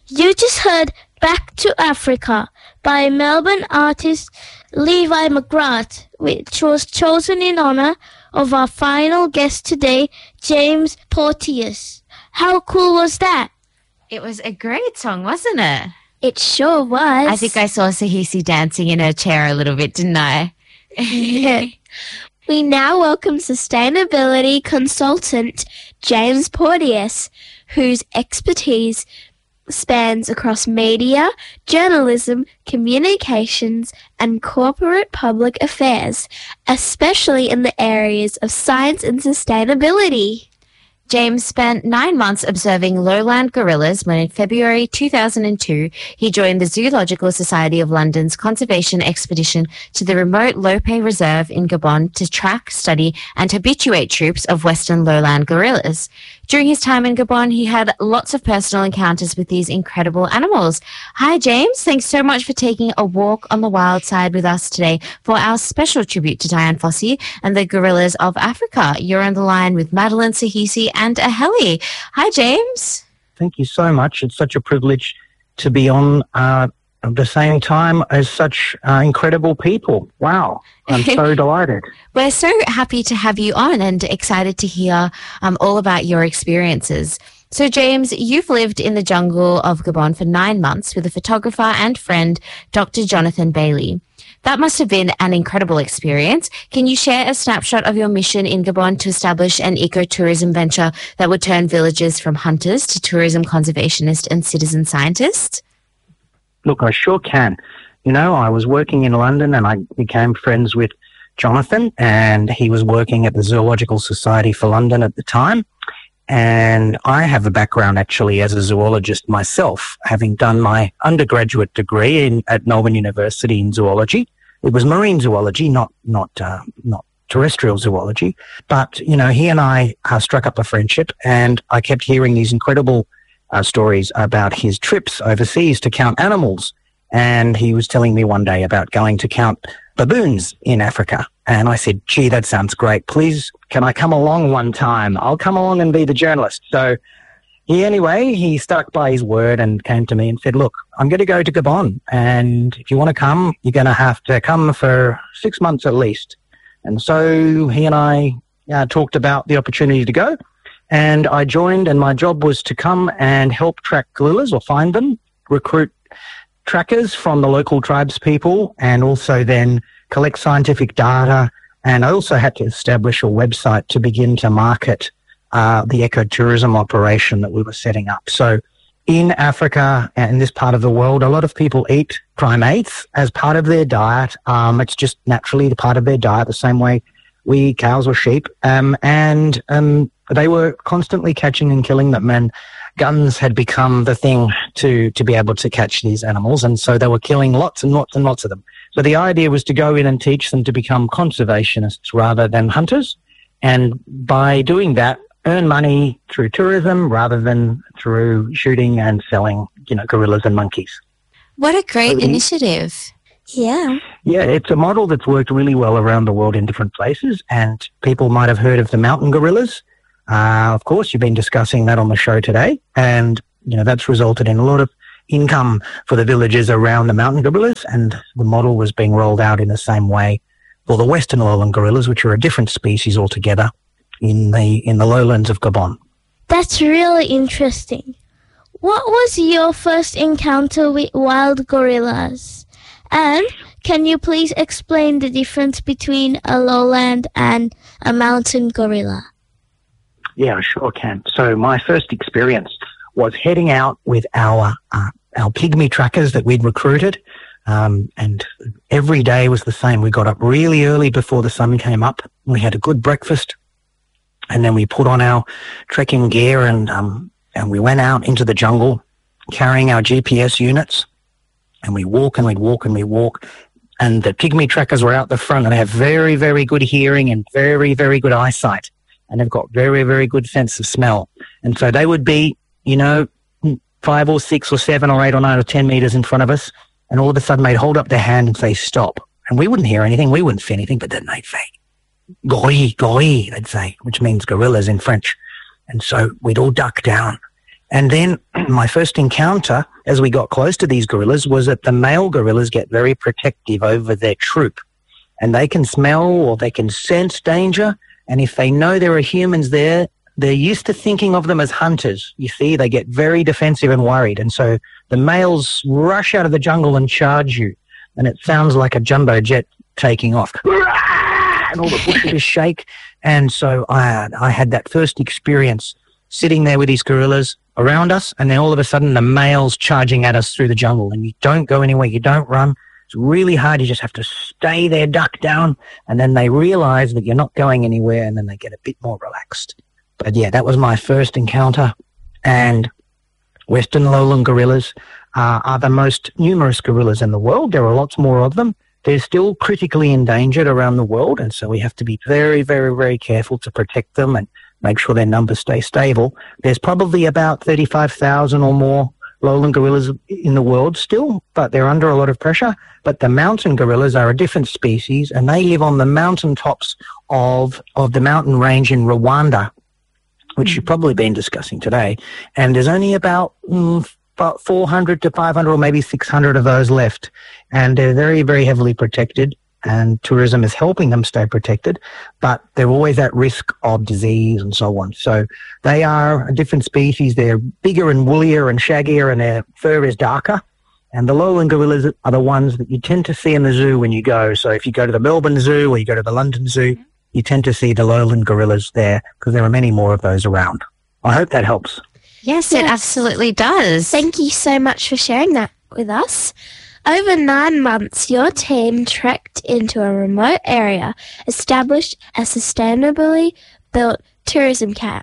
You just heard Back to Africa by Melbourne artist Levi McGrath, which was chosen in honor of our final guest today, James Porteous. How cool was that? It was a great song, wasn't it? It sure was. I think I saw Sahisi dancing in her chair a little bit, didn't I? We now welcome sustainability consultant James Porteous, whose expertise spans across media, journalism, communications, and corporate public affairs, especially in the areas of science and sustainability. James spent 9 months observing lowland gorillas when in February 2002 he joined the Zoological Society of London's conservation expedition to the remote Lope Reserve in Gabon to track, study and habituate troops of western lowland gorillas. During his time in Gabon, he had lots of personal encounters with these incredible animals. Hi, James. Thanks so much for taking a walk on the wild side with us today for our special tribute to Dian Fossey and the gorillas of Africa. You're on the line with Madeline Sahisi and Aheli. Hi, James. Thank you so much. It's such a privilege to be on at the same time as such incredible people. Wow. I'm so delighted. We're so happy to have you on and excited to hear all about your experiences. So, James, you've lived in the jungle of Gabon for 9 months with a photographer and friend, Dr. Jonathan Bailey. That must have been an incredible experience. Can you share a snapshot of your mission in Gabon to establish an ecotourism venture that would turn villagers from hunters to tourism conservationists and citizen scientists? Look, I sure can. You know, I was working in London and I became friends with Jonathan, and he was working at the Zoological Society for London at the time. And I have a background actually as a zoologist myself, having done my undergraduate degree at Melbourne University in zoology. It was marine zoology, not terrestrial zoology. But, you know, he and I struck up a friendship, and I kept hearing these incredible stories about his trips overseas to count animals. And he was telling me one day about going to count baboons in Africa. And I said, gee, that sounds great. Please, can I come along one time? I'll come along and be the journalist. So he stuck by his word and came to me and said, look, I'm going to go to Gabon. And if you want to come, you're going to have to come for 6 months at least. And so he and I talked about the opportunity to go. And I joined, and my job was to come and help track gorillas or find them, recruit trackers from the local tribes people, and also then collect scientific data. And I also had to establish a website to begin to market the ecotourism operation that we were setting up. So in Africa and in this part of the world, a lot of people eat primates as part of their diet. It's just naturally the part of their diet, the same way we eat cows or sheep. They were constantly catching and killing them, and guns had become the thing to be able to catch these animals. And so they were killing lots and lots and lots of them. So the idea was to go in and teach them to become conservationists rather than hunters. And by doing that, earn money through tourism rather than through shooting and selling, gorillas and monkeys. What a great initiative. Yeah. Yeah, it's a model that's worked really well around the world in different places. And people might have heard of the mountain gorillas. Of course, you've been discussing that on the show today. And, that's resulted in a lot of income for the villages around the mountain gorillas. And the model was being rolled out in the same way for the western lowland gorillas, which are a different species altogether in the lowlands of Gabon. That's really interesting. What was your first encounter with wild gorillas? And can you please explain the difference between a lowland and a mountain gorilla? Yeah, I sure can. So my first experience was heading out with our pygmy trackers that we'd recruited. And every day was the same. We got up really early before the sun came up. We had a good breakfast. And then we put on our trekking gear and we went out into the jungle carrying our GPS units. And we walk and we'd walk and we walk. And the pygmy trackers were out the front, and they have very, very good hearing and very, very good eyesight. And they've got very, very good sense of smell. And so they would be, 5 or 6 or 7 or 8 or 9 or 10 meters in front of us. And all of a sudden they'd hold up their hand and say, stop. And we wouldn't hear anything. We wouldn't see anything. But then they'd say, gorille, gorille, they'd say, which means gorillas in French. And so we'd all duck down And then my first encounter as we got close to these gorillas was that the male gorillas get very protective over their troop, and they can smell or they can sense danger. And if they know there are humans there, they're used to thinking of them as hunters. You see, they get very defensive and worried. And so the males rush out of the jungle and charge you. And it sounds like a jumbo jet taking off. And all the bushes shake. And so I had that first experience sitting there with these gorillas around us, and then all of a sudden the males charging at us through the jungle. And you don't go anywhere, you don't run. It's really hard. You just have to stay there, duck down, and then they realize that you're not going anywhere, and then they get a bit more relaxed. But yeah, that was my first encounter. And Western lowland gorillas are the most numerous gorillas in the world. There are lots more of them. They're still critically endangered around the world, and so we have to be very, very, very careful to protect them and make sure their numbers stay stable. There's probably about 35,000 or more lowland gorillas in the world still, but they're under a lot of pressure. But the mountain gorillas are a different species, and they live on the mountaintops of the mountain range in Rwanda, which you've probably been discussing today. And there's only about 400 to 500 or maybe 600 of those left. And they're very, very heavily protected, and tourism is helping them stay protected, but they're always at risk of disease and so on. So they are a different species. They're bigger and woollier and shaggier, and their fur is darker. And the lowland gorillas are the ones that you tend to see in the zoo when you go. So if you go to the Melbourne Zoo or you go to the London Zoo, you tend to see the lowland gorillas there because there are many more of those around. I hope that helps. Yes, it absolutely does. Thank you so much for sharing that with us. Over 9 months, your team trekked into a remote area, established a sustainably built tourism camp,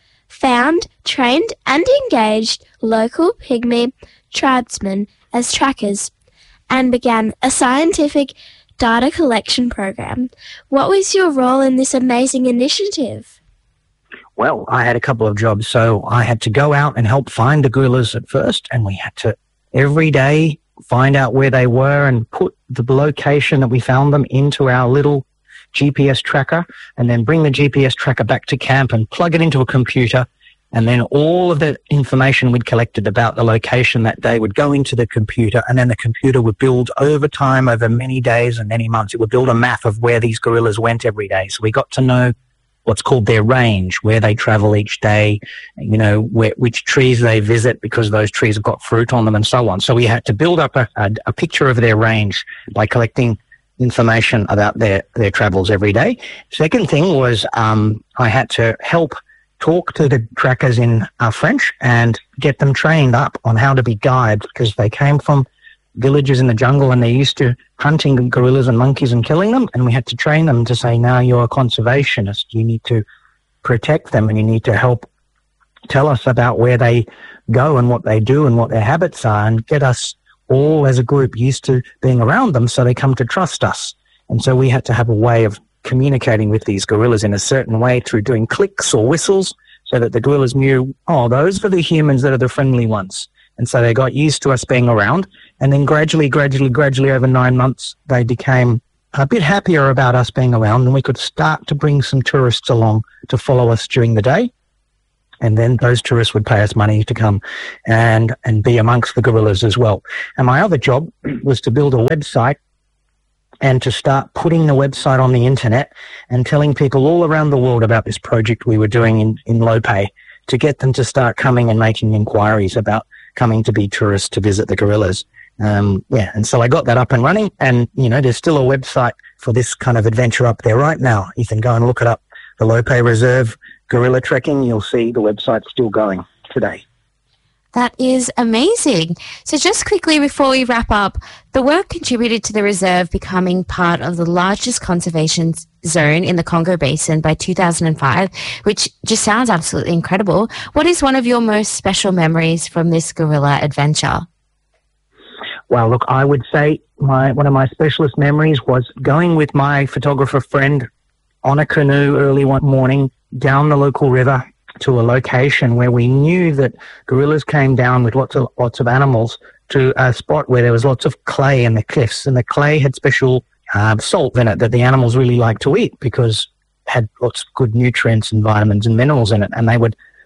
found, trained and engaged local pygmy tribesmen as trackers, and began a scientific data collection program. What was your role in this amazing initiative? Well, I had a couple of jobs. So I had to go out and help find the gorillas at first, and we had to every day find out where they were and put the location that we found them into our little GPS tracker, and then bring the GPS tracker back to camp and plug it into a computer. And then all of the information we'd collected about the location that day would go into the computer, and then the computer would build over time, over many days and many months. It would build a map of where these gorillas went every day. So we got to know what's called their range, where they travel each day, you know, which trees they visit because those trees have got fruit on them and so on. So we had to build up a picture of their range by collecting information about their travels every day. Second thing was I had to help talk to the trackers in French and get them trained up on how to be guides, because they came from villages in the jungle and they're used to hunting gorillas and monkeys and killing them, and we had to train them to say, now you're a conservationist, you need to protect them and you need to help tell us about where they go and what they do and what their habits are, and get us all as a group used to being around them so they come to trust us. And so we had to have a way of communicating with these gorillas in a certain way through doing clicks or whistles so that the gorillas knew, oh, those are the humans that are the friendly ones. And so they got used to us being around. And then gradually over 9 months, they became a bit happier about us being around, and we could start to bring some tourists along to follow us during the day. And then those tourists would pay us money to come and be amongst the gorillas as well. And my other job was to build a website and to start putting the website on the internet and telling people all around the world about this project we were doing in Lopé, to get them to start coming and making inquiries about coming to be tourists to visit the gorillas. And so I got that up and running, and, you know, there's still a website for this kind of adventure up there right now. You can go and look it up, the Lopé Reserve Gorilla Trekking. You'll see the website's still going today. That is amazing. So just quickly before we wrap up, the work contributed to the reserve becoming part of the largest conservation zone in the Congo Basin by 2005, which just sounds absolutely incredible. What is one of your most special memories from this gorilla adventure? Well, look, I would say one of my specialist memories was going with my photographer friend on a canoe early one morning down the local river to a location where we knew that gorillas came down with lots of animals to a spot where there was lots of clay in the cliffs, and the clay had special salt in it that the animals really like to eat because it had lots of good nutrients and vitamins and minerals in it, and they would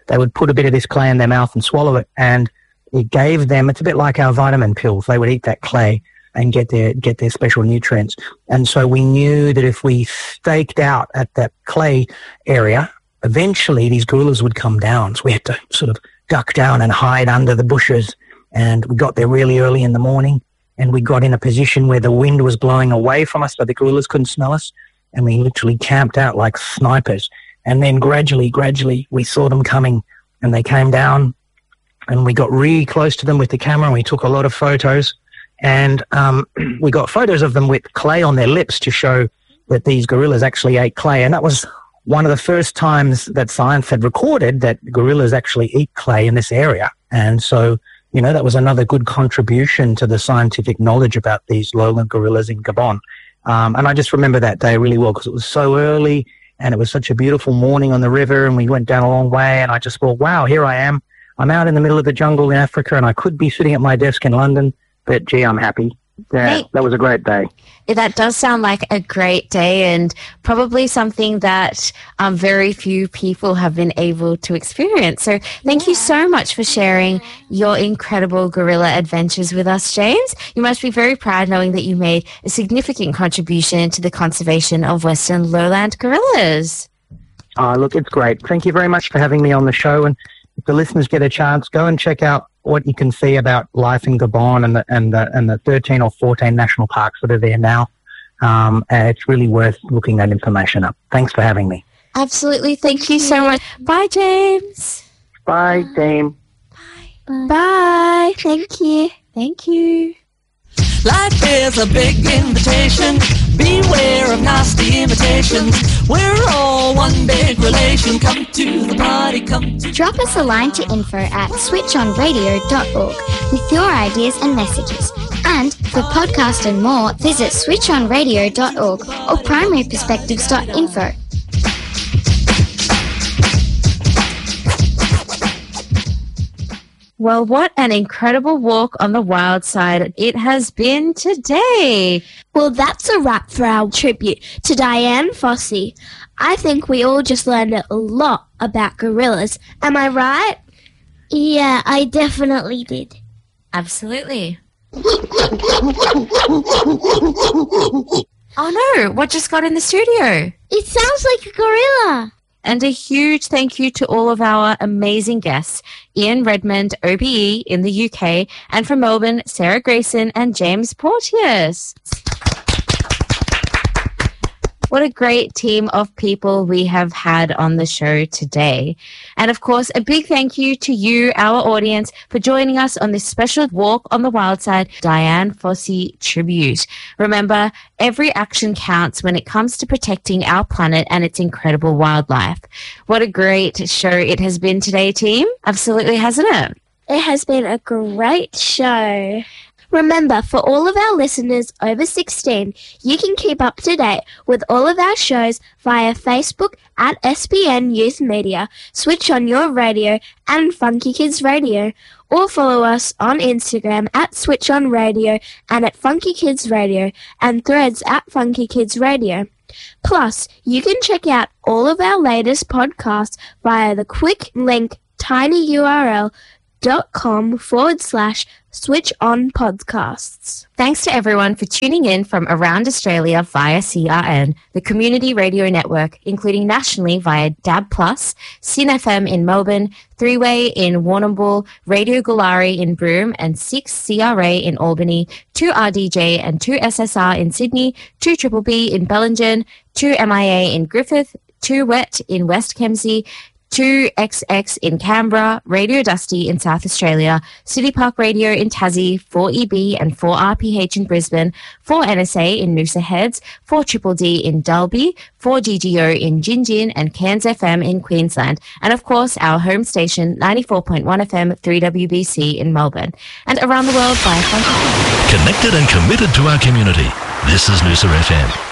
they would put a bit of this clay in their mouth and swallow it, and it gave them, it's a bit like our vitamin pills. They would eat that clay and get their special nutrients. And so we knew that if we staked out at that clay area, eventually these gorillas would come down. So we had to sort of duck down and hide under the bushes. And we got there really early in the morning, and we got in a position where the wind was blowing away from us so the gorillas couldn't smell us. And we literally camped out like snipers. And then gradually, we saw them coming, and they came down, and we got really close to them with the camera, and we took a lot of photos. And we got photos of them with clay on their lips to show that these gorillas actually ate clay. And that was one of the first times that science had recorded that gorillas actually eat clay in this area. And so, you know, that was another good contribution to the scientific knowledge about these lowland gorillas in Gabon. And I just remember that day really well because it was so early and it was such a beautiful morning on the river, and we went down a long way, and I just thought, wow, here I am. I'm out in the middle of the jungle in Africa, and I could be sitting at my desk in London, but gee, I'm happy. Yeah, that was a great day. That does sound like a great day, and probably something that very few people have been able to experience. So thank you so much for sharing your incredible gorilla adventures with us, James. You must be very proud knowing that you made a significant contribution to the conservation of Western lowland gorillas. Oh, look, it's great. Thank you very much for having me on the show. And if the listeners get a chance, go and check out what you can see about life in Gabon and the 13 or 14 national parks that are there now. It's really worth looking that information up. Thanks for having me. Absolutely. Thank you so much. Bye, James. Bye, Dame. Bye. Bye. Thank you. Thank you. Life is a big invitation. Beware of nasty imitations. We're all one big relation. Come to the party, come to... Drop us a line to info@switchonradio.org with your ideas and messages. And for podcast and more, visit switchonradio.org or primaryperspectives.info. Well, what an incredible walk on the wild side it has been today. Well, that's a wrap for our tribute to Dian Fossey. I think we all just learned a lot about gorillas. Am I right? Yeah, I definitely did. Absolutely. Oh no, what just got in the studio? It sounds like a gorilla. And a huge thank you to all of our amazing guests, Ian Redmond, OBE in the UK, and from Melbourne, Sarah Grayson and James Porteous. What a great team of people we have had on the show today. And of course, a big thank you to you, our audience, for joining us on this special Walk on the Wild Side Dian Fossey tribute. Remember, every action counts when it comes to protecting our planet and its incredible wildlife. What a great show it has been today, team. Absolutely, hasn't it? It has been a great show. Remember, for all of our listeners over 16, you can keep up to date with all of our shows via Facebook at SBN Youth Media, Switch On Your Radio, and Funky Kids Radio, or follow us on Instagram at Switch On Radio and at Funky Kids Radio, and Threads at Funky Kids Radio. Plus, you can check out all of our latest podcasts via the quick link tinyurl.com/Switch On Podcasts. Thanks to everyone for tuning in from around Australia via CRN, the community radio network, including nationally via DAB+, SYN FM in Melbourne, 3-Way in Warrnambool, Radio Gulari in Broome, and 6 CRA in Albany, 2 RDJ and 2 SSR in Sydney, 2 Triple B in Bellingen, 2 MIA in Griffith, 2 WET in West Kempsey, 2XX in Canberra, Radio Dusty in South Australia, City Park Radio in Tassie, 4EB and 4RPH in Brisbane, 4NSA in Noosa Heads, 4DDD in Dalby, 4GGO in Gingin, and Cairns FM in Queensland, and of course our home station 94.1 FM 3WBC in Melbourne, and around the world via Funky. Connected and committed to our community. This is Noosa FM.